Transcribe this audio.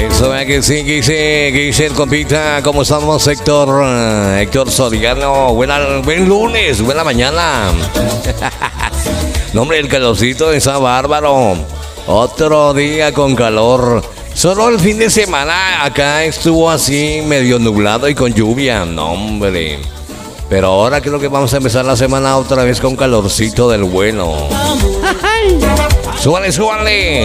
Eso vea que sí, que dice el compita. ¿Cómo estamos, Héctor? Héctor Soriano. Buen lunes, buena mañana. No, hombre, el calorcito está bárbaro. Otro día con calor. Solo el fin de semana acá estuvo así medio nublado y con lluvia. No, hombre. Pero ahora creo que vamos a empezar la semana otra vez con calorcito del bueno. ¡Súbale, súbale!